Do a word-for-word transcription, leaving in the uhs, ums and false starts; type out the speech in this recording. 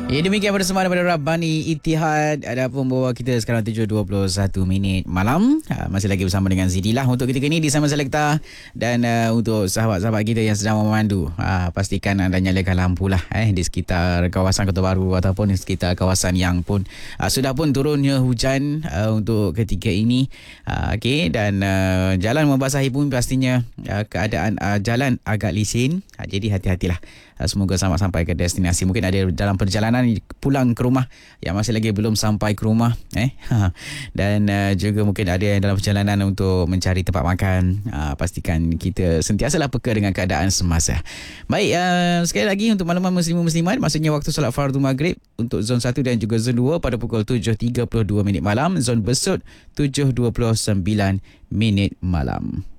Ya, demikian bersama daripada Rabbani Ittihad. Ada pun bawa kita sekarang tujuh dua puluh satu minit malam. Ha, masih lagi bersama dengan Zidi lah untuk ketika ini di Sama Selekta. Dan uh, untuk sahabat-sahabat kita yang sedang memandu, ha, pastikan anda nyalakan lampu lah eh, di sekitar kawasan Kota Baru ataupun di sekitar kawasan yang pun uh, sudah pun turunnya hujan uh, untuk ketika ini. Uh, okay, dan uh, jalan membasahi pun pastinya uh, keadaan uh, jalan agak licin. Ha, jadi hati-hatilah. Uh, semoga selamat sampai ke destinasi. Mungkin ada dalam perjalanan pulang ke rumah yang masih lagi belum sampai ke rumah eh dan uh, juga mungkin ada yang dalam perjalanan untuk mencari tempat makan. Uh, pastikan kita sentiasalah peka dengan keadaan semasa. Baik, uh, sekali lagi untuk makluman muslim-muslimat, maksudnya waktu solat fardu maghrib untuk zon satu dan juga zon dua pada pukul tujuh tiga puluh dua minit malam, zon besut tujuh dua puluh sembilan minit malam.